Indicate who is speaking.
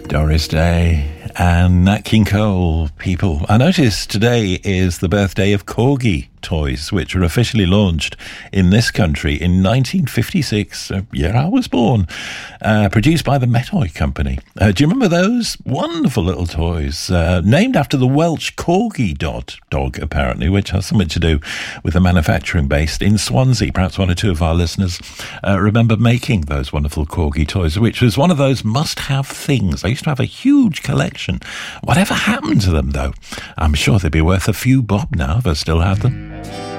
Speaker 1: Doris Day and Nat King Cole, people. I noticed today is the birthday of Corgi toys, which were officially launched in this country in 1956, a year I was born, produced by the Metoy Company. Do you remember those wonderful little toys, named after the Welsh Corgi dog, apparently, which has something to do with the manufacturing based in Swansea? Perhaps one or two of our listeners remember making those wonderful Corgi toys, which was one of those must-have things. I used to have a huge collection. Whatever happened to them, though? I'm sure they'd be worth a few bob now if I still had them.